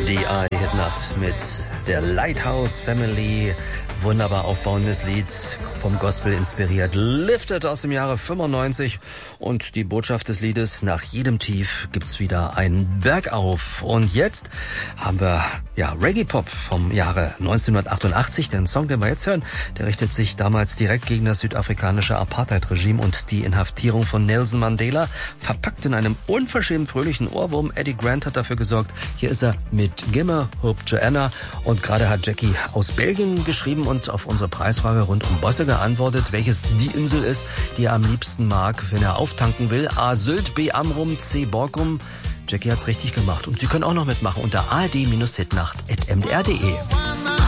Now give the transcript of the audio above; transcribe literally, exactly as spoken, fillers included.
Die A R D-Hitnacht mit der Lighthouse Family. Wunderbar aufbauendes Lied, vom Gospel inspiriert. Lifted aus dem Jahre fünfundneunzig. Und die Botschaft des Liedes: Nach jedem Tief gibt's wieder einen Bergauf. Und jetzt haben wir ja Reggae-Pop vom Jahre neunzehnhundertachtundachtzig. Den Song, den wir jetzt hören, der richtet sich damals direkt gegen das südafrikanische Apartheid-Regime und die Inhaftierung von Nelson Mandela. Verpackt in einem unverschämt fröhlichen Ohrwurm. Eddie Grant hat dafür gesorgt. Hier ist er mit Gimme Hope Joanna. Und gerade hat Jackie aus Belgien geschrieben und auf unsere Preisfrage rund um Bosse geantwortet, welches die Insel ist, die er am liebsten mag, wenn er auftanken will. A. Sylt, B. Amrum, C. Borkum. Jackie hat's richtig gemacht. Und Sie können auch noch mitmachen unter a r d Bindestrich hitnacht at m d r punkt d e.